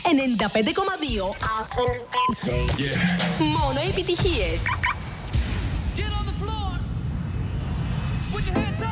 95,2 Athens DJ. Μόνο επιτυχίες. Get on the floor. Put your hands up.